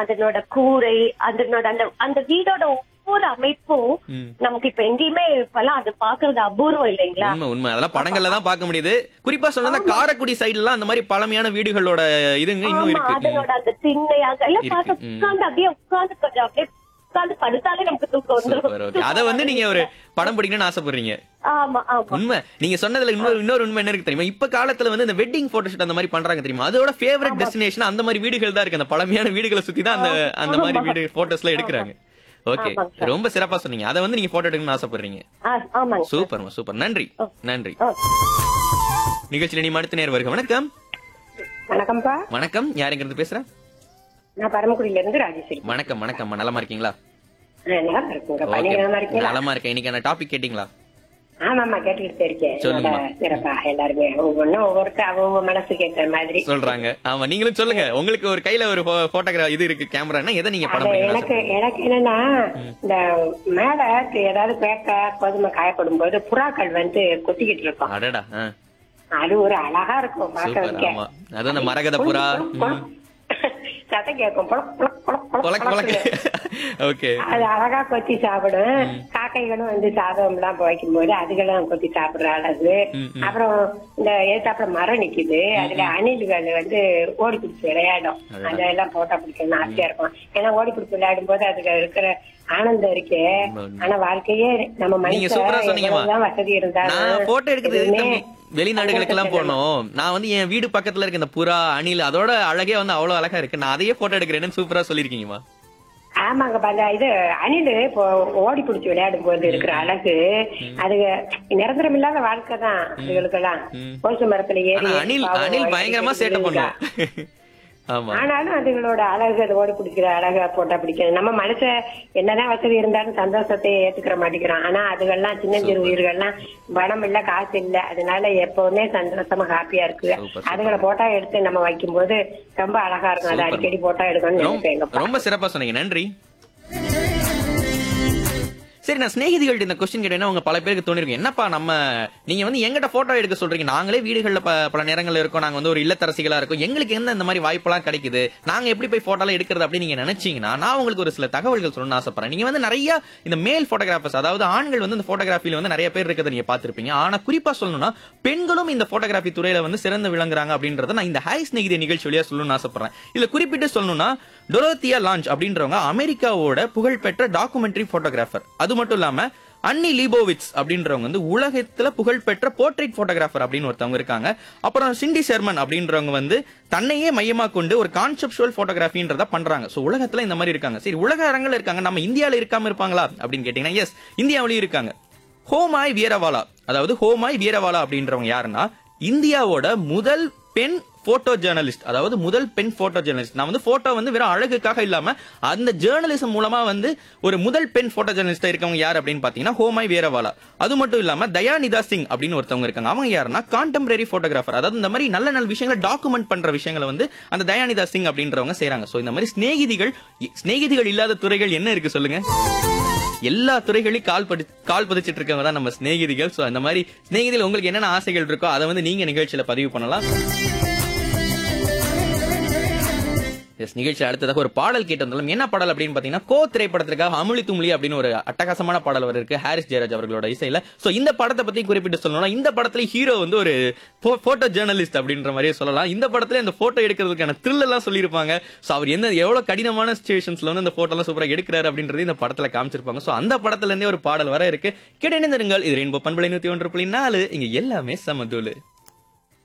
அதனோட கூரை, அதனோட அந்த அந்த வீடோட ஒவ்வொரு அமைப்பும் நமக்கு இப்ப எங்கேயுமே இப்பெல்லாம் அது பாக்குறது அபூர்வம் இல்லைங்களா? உண்மை உண்மை அதெல்லாம் படங்கள்ல தான் பார்க்க முடியுது. குறிப்பா சொன்னா காரைக்குடி சைடுல அந்த மாதிரி பழமையான வீடுகளோட இதுங்க இன்னும் இருக்கு. அதனோட அந்த திண்ணையாக எல்லாம் பார்த்து உட்கார்ந்து அப்படியே உட்கார்ந்து கொஞ்சம் அப்படியே உட்கார்ந்து படுத்தாலே நமக்கு தூக்கம் வந்துடும். அத வந்து நீங்க ஒரு படம் பிடிக்கணும்னு ஆசைப்படுறீங்க. ஆமா ஆமா உண்மை. நீங்க சொன்னதுல இன்னொரு உண்மை என்ன இருக்கு தெரியுமா? இப்ப காலத்துல வந்து இந்த வெட்டிங் போட்டோஷூட் அந்த மாதிரி பண்றாங்க தெரியுமா? அதோட ஃபேவரட் டெஸ்டினேஷன் அந்த மாதிரி வீடுகள் தான் இருக்கு. அந்த பழமையான வீடுகளை சுத்தி தான் அந்த மாதிரி வீடு போட்டோஸ்லாம் எடுக்கிறாங்க. ஓகே, ரொம்ப சிறப்பா சொன்னீங்க. அத வந்து நீங்க போட்டோ எடுக்கணும்னு ஆசைப்படுறீங்க. Super super. நன்றி நன்றி. நிகழ்ச்சியில நீ அடுத்த நேர் வருக. வணக்கம். வணக்கம்ப்பா. வணக்கம். யாருங்கிறது பேசுறேன்? நான் பரமக்குடியில இருந்து ராஜேஸ்வரி. வணக்கம் வணக்கம். நலமா இருக்கீங்களா? நலமா இருக்கேன். இன்னைக்கு அந்த டாபிக் கேட்டீங்களா? ஆமாமா, கேட்டுக்கிட்டு இருக்கேன். சிறப்பா எல்லாருமே ஒவ்வொருத்தர் அவங்க மனசுக்கு ஏற்ற மாதிரி சொல்றாங்க. ஆமா, நீங்களும் சொல்லுங்க. உங்களுக்கு ஒரு கையில ஒரு போட்டோகிராஃப் இது இருக்கு, கேமரானா எதை நீங்க படம் எனக்கு என்னன்னா, இந்த மேல ஏதாவது பேக்க கோதுமை காயப்படும் போது புறாக்கள் வந்து கொத்திக்கிட்டு இருக்கும். அடடா. அது ஒரு அழகா இருக்கும் பாக்க. அது அந்த மரகத புறா சத்தம் கேட்கும். அது அழகா கொத்தி சாப்பிடும். காக்கைகளும் வந்து சாதம் எல்லாம் வைக்கும் போது அதுகளும் கொத்தி சாப்பிடுற அழகு. அப்புறம் இந்த ஏத்தாப்புல மரம் நிக்குது, அதுல அணில்கள் வந்து ஓடி பிடிச்சி விளையாடும். அதெல்லாம் போட்டோ பிடிக்கணும் ஆசையா இருக்கும். ஏன்னா ஓடி பிடிச்சி விளையாடும் போது அதுல இருக்கிற ஆனந்தம் இருக்கே. ஆனா வாழ்க்கையே நம்ம மனுஷன் வசதி இருந்தாலும் போட்டோ எடுக்கிறது வெளிநாடுகளுக்கு எல்லாம் போனோம். நான் வந்து என் வீடு பக்கத்துல இருக்க இந்த புறா அணில் அதோட அழகே வந்து அவ்வளவு அழகா இருக்கு. நான் அதையே போட்டோ எடுக்கிறேன்னு சூப்பரா சொல்லிருக்கீங்கம்மா. ஆமாங்க, இது அணில் ஓடி பிடிச்சி விளையாடும் போது இருக்கிற அழகு அது நிரந்தரம் இல்லாத வாழ்க்கை தான் அதுகளுக்கெல்லாம். கோசு மரத்துல ஏறி அணில் பயங்கரமா சேட்டை பண்ணும். ஆனாலும் அதுகளோட அழகு, அது ஓடி பிடிக்கிற அழகா போட்டா பிடிக்கணும். நம்ம மனுஷன் என்னதான் வசதி இருந்தாலும் சந்தோஷத்தை ஏத்துக்கிற மாட்டேங்கிறோம். ஆனா அதுகள்லாம் சின்ன சிறு உயிர்கள்லாம் பணம் இல்ல காசு இல்ல, அதனால எப்பவுமே சந்தோஷமா ஹாப்பியா இருக்கு. அதுகளை போட்டோ எடுத்து நம்ம வைக்கும் போது ரொம்ப அழகா இருக்கும். அதை அடிக்கடி போட்டோ எடுக்கணும்னு ரொம்ப சிறப்பா சொன்னீங்க. நன்றி. சரி, நான் ஸ்நேகிதிகள்ட்ட இந்த கொஸ்டின் கேட்டேன்னா உங்க பல பேருக்கு தோணிருக்கும், என்னப்பா நீங்க வந்து எங்கிட்ட போட்டோ எடுக்க சொல்றீங்க, நாங்களே வீடுகள்ல பல நேரங்கள்ல இருக்கோம், நாங்க வந்து ஒரு இல்லத்தரசிகளா இருக்கோம், எங்களுக்கு என்ன இந்த மாதிரி வாய்ப்பெல்லாம் கிடைக்குது, நாங்க எப்படி போய் போட்டோலாம் எடுக்கிறது அப்படின்னு நீங்க நினைச்சீங்கன்னா நான் உங்களுக்கு ஒரு சில தகவல்கள் சொல்லணும்னு ஆசைப்படுறேன். நீங்க வந்து நிறைய இந்த மேல் போட்டோகிராஃபர்ஸ், அதாவது ஆண்கள் வந்து இந்த போட்டோகிராஃபில வந்து நிறைய பேர் இருக்கிறத நீங்க பாத்திருப்பீங்க. ஆனா குறிப்பா சொல்லணும்னா பெண்களும் இந்த போட்டோகிராஃபி துறையில வந்து சிறந்து விளங்குறாங்க அப்படின்றத நான் இந்த ஹாய் ஸ்நேகிதி நிகழ்ச்சி வழியா சொல்லணும்னு ஆசைப்படுறேன். இதுல குறிப்பிட்டு சொல்லணும்னா டொரோத்தியா லாஞ்ச் அப்படின்றவங்க அமெரிக்காவோட புகழ்பெற்ற டாக்குமெண்ட்ரி போட்டோகிராஃபர். அது மட்டும் இல்லாம அன்னி லீபோவிட்ஸ் அப்படின்றவங்க வந்து உலகத்துல புகழ்பெற்ற போர்ட்ரேட் போட்டோகிராஃபர் அப்படின்னு ஒருத்தவங்க இருக்காங்க. அப்புறம் சிண்டி ஷெர்மன் அப்படின்றவங்க வந்து தன்னையே மையமா கொண்டு ஒரு கான்செப்சுவல் போட்டோகிராஃபின்றத பண்றாங்க. சோ உலகத்துல இந்த மாதிரி இருக்காங்க. சரி, உலக அரங்கில் இருக்காங்க, நம்ம இந்தியாவில இருக்காம இருப்பாங்களா அப்படின்னு கேட்டீங்கன்னா எஸ், இந்தியாவிலயும் இருக்காங்க. ஹோமாய் வீரவாலா, அதாவது ஹோமாய் வீரவாலா அப்படின்றவங்க யாருன்னா இந்தியாவோட முதல் பெண் போட்டோ ஜேர்னலிஸ்ட், அதாவது முதல் பெண் போட்டோ ஜேர்னலிஸ்ட். நான் வந்து போட்டோ வந்து வெறும் அழகுக்காக இல்லாம அந்த ஜேர்னலிசம் மூலமா வந்து ஒரு முதல் பெண் போட்டோ ஜேர்னலிஸ்டா இருக்கவங்க யார் அப்படின்னு பாத்தீங்கன்னா ஹோமாய் வீரவாலா. அது மட்டும் இல்லாம தயாநிதா சிங் அப்படின்னு ஒருத்தவங்க இருக்காங்க. அவங்க யாருன்னா கான்டெம்பரரி போட்டோகிராஃபர், அதாவது இந்த மாதிரி நல்ல நல்ல விஷயங்களை டாக்குமெண்ட் பண்ற விஷயங்களை வந்து அந்த தயாநிதா சிங் அப்படின்றவங்க செய்யறாங்க. சோ இந்த மாதிரி ஸ்நேகிதிகள் இல்லாத துறைகள் என்ன இருக்கு சொல்லுங்க? எல்லா துறைகளையும் கால் பதிச்சிட்டு இருக்கவங்க தான் நம்ம ஸ்நேகிதிகள். சோ அந்த மாதிரி ஸ்நேகிதிகள் உங்களுக்கு என்னென்ன ஆசைகள் இருக்கோ அதை வந்து நீங்க நிகழ்ச்சியில பதிவு பண்ணலாம். நிகழ்ச்சி அடுத்ததாக ஒரு பாடல் கேட்டு வந்தாலும் என்ன பாடல் அப்படின்னு பாத்தீங்கன்னா கோ திரைப்படத்திற்காக அமுலி தும்லி அப்படின்னு ஒரு அட்டகாசமான பாடல் இருக்கு ஹாரிஸ் ஜெயராஜ் அவர்களோட இசையில. சோ இந்த படத்தை பத்தி குறிப்பிட்டு சொல்லணும்னா இந்த படத்துல ஹீரோ வந்து ஒரு போட்டோ ஜேர்னலிஸ்ட் அப்படின்ற மாதிரியே சொல்லலாம். இந்த படத்துல இந்த போட்டோ எடுக்கிறதுக்கான த்ரில் எல்லாம் சொல்லியிருப்பாங்க. சோ அவர் எவ்வளவு கடினமான சிச்சுவேஷன்ஸ்ல வந்து இந்த போட்டோ எல்லாம் சூப்பரா எடுக்கிறாரு அப்படின்றது இந்த படத்துல காமிச்சிருப்பாங்க. சோ அந்த படத்துல இருந்தே ஒரு பாடல் வர இருக்கு. கேட்டு இணைந்திருங்கள். இது ரெயின்போ பண்பலை 101.4. இங்க எல்லாமே சமதூளு.